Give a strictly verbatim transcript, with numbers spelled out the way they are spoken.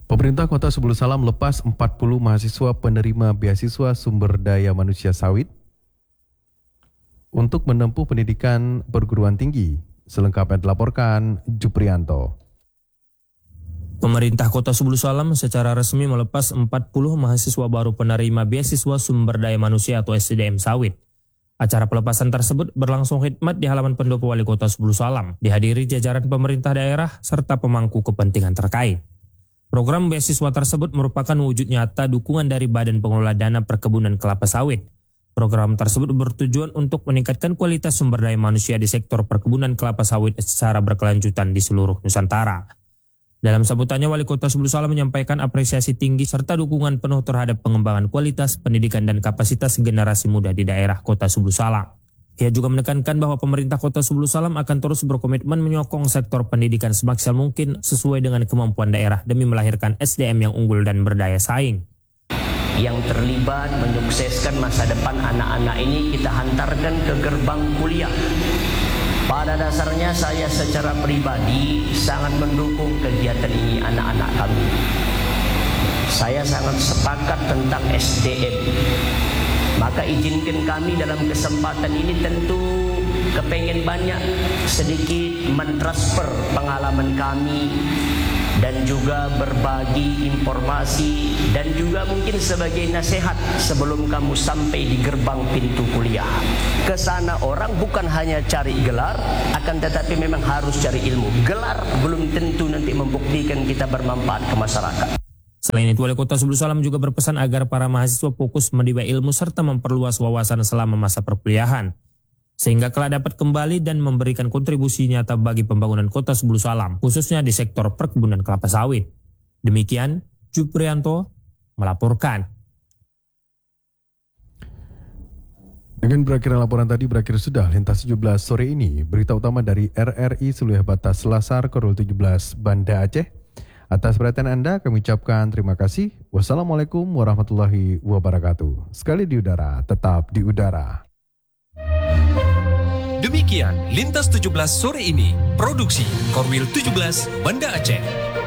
Pemerintah Kota Sebulu Salam melepas empat puluh mahasiswa penerima beasiswa sumber daya manusia sawit untuk menempuh pendidikan perguruan tinggi. Selengkapnya dilaporkan Juprianto. Pemerintah Kota Sebulu Salam secara resmi melepas empat puluh mahasiswa baru penerima beasiswa sumber daya manusia atau S D M sawit. Acara pelepasan tersebut berlangsung khidmat di halaman pendopo Wali Kota Sebulu Salam, dihadiri jajaran pemerintah daerah serta pemangku kepentingan terkait. Program beasiswa tersebut merupakan wujud nyata dukungan dari Badan Pengelola Dana Perkebunan Kelapa Sawit. Program tersebut bertujuan untuk meningkatkan kualitas sumber daya manusia di sektor perkebunan kelapa sawit secara berkelanjutan di seluruh Nusantara. Dalam sambutannya, Wali Kota Sebulu Salam menyampaikan apresiasi tinggi serta dukungan penuh terhadap pengembangan kualitas, pendidikan, dan kapasitas generasi muda di daerah Kota Sebulu Salam. Ia juga menekankan bahwa pemerintah Kota Sebulu Salam akan terus berkomitmen menyokong sektor pendidikan semaksimal mungkin sesuai dengan kemampuan daerah demi melahirkan S D M yang unggul dan berdaya saing. Yang terlibat menyukseskan masa depan anak-anak ini kita hantarkan ke gerbang kuliah. Pada dasarnya saya secara pribadi sangat mendukung kegiatan ini anak-anak kami. Saya sangat sepakat tentang S D M. Maka izinkan kami dalam kesempatan ini tentu kepengen banyak sedikit mentransfer pengalaman kami dan juga berbagi informasi dan juga mungkin sebagai nasihat sebelum kamu sampai di gerbang pintu kuliah. Kesana orang bukan hanya cari gelar, akan tetapi memang harus cari ilmu. Gelar belum tentu nanti membuktikan kita bermanfaat ke masyarakat. Selain itu, Wali Kota Sebulu Salam juga berpesan agar para mahasiswa fokus menimba ilmu serta memperluas wawasan selama masa perkuliahan, sehingga kelak dapat kembali dan memberikan kontribusi nyata bagi pembangunan Kota Sebulu Salam, khususnya di sektor perkebunan kelapa sawit. Demikian, Juprianto melaporkan. Dengan berakhir laporan tadi, berakhir sudah Lintas tujuh belas sore ini. Berita utama dari R R I Seluruh Batas Selasar Korul tujuh belas Banda Aceh. Atas perhatian Anda kami ucapkan terima kasih. Wassalamualaikum warahmatullahi wabarakatuh. Sekali di udara, tetap di udara. Demikian Lintas tujuh belas sore ini. Produksi Korwil tujuh belas Banda Aceh.